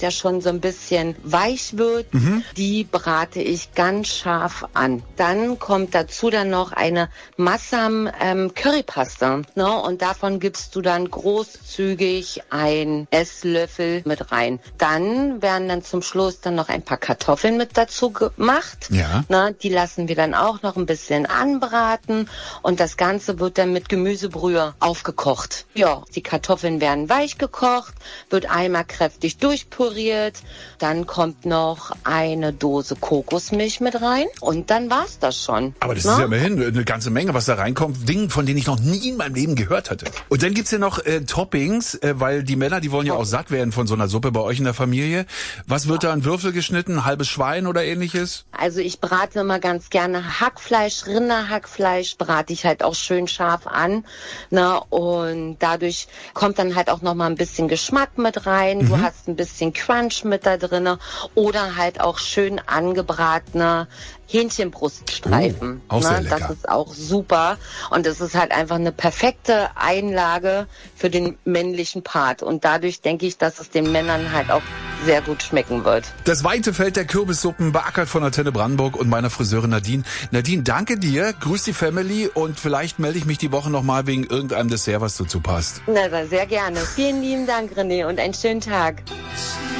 ja schon so ein bisschen weich wird, die brate ich ganz scharf an. Dann kommt dazu dann noch eine Massam Currypaste, ne? Und davon gibst du dann großzügig einen Esslöffel mit rein. Dann werden dann zum Schluss dann noch ein paar Kartoffeln mit dazu gemacht. Ja. Ne? Die lassen wir dann auch noch ein bisschen anbraten und das Ganze wird dann mit Gemüsebrühe aufgekocht. Ja, die Kartoffeln werden weich gekocht, wird einmal kräftig durchpüriert, dann kommt noch eine Dose Kokosmilch mit rein und dann war's das schon. Aber das ist ja immerhin eine ganze Menge, was da reinkommt. Dinge, von denen ich noch nie in meinem Leben gehört hatte. Und dann gibt's ja noch Toppings, weil die Männer, die wollen ja auch satt werden von so einer Suppe bei euch in der Familie. Was wird da in Würfel geschnitten? Ein halbes Schwein oder ähnliches? Also ich brate immer ganz gerne Hackfleisch, Rinderhackfleisch, brate ich halt auch schön scharf an. Ne? Und dadurch kommt dann halt auch noch mal ein bisschen Geschmack mit rein. Du hast ein bisschen Crunch mit da drinne oder halt auch schön angebratene Hähnchenbruststreifen. Auch sehr ne? lecker. Das ist auch super. Und es ist halt einfach eine perfekte Einlage für den männlichen Part. Und dadurch denke ich, dass es den Männern halt auch sehr gut schmecken wird. Das weite Feld der Kürbissuppen beackert von Antenne Brandenburg und meiner Friseurin Nadine. Nadine, danke dir, grüß die Family und vielleicht melde ich mich die Woche nochmal wegen irgendeinem Dessert, was dazu passt. Na, sehr gerne. Vielen lieben Dank, René, und einen schönen Tag.